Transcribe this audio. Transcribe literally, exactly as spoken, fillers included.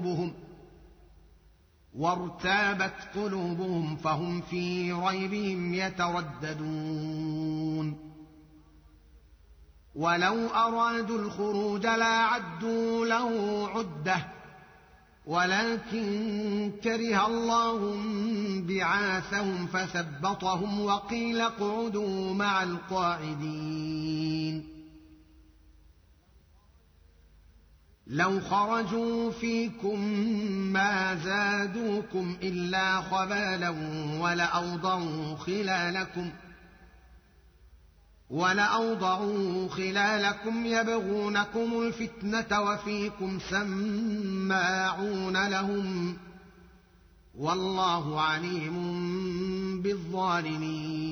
قلوبهم وارتابت قلوبهم فهم في ريبهم يترددون ولو أرادوا الخروج لأعدوا له عدة ولكن كره الله بعاثهم فثبطهم وقيل اقعدوا مع القاعدين لو خرجوا فيكم ما زادوكم إلا خبالا ولأوضعوا خلالكم ولأوضعوا خلالكم يبغونكم الفتنة وفيكم سماعون لهم والله عليم بالظالمين